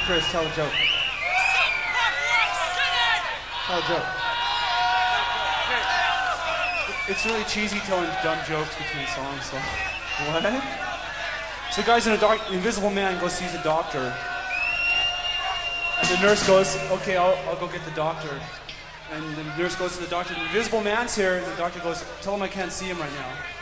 Chris, tell a joke. Tell a joke. It's really cheesy telling dumb jokes between songs, so... What? So the guy's in the Invisible Man goes sees a doctor. And the nurse goes, okay, I'll go get the doctor. And the nurse goes to the doctor, the Invisible Man's here. And the doctor goes, tell him I can't see him right now.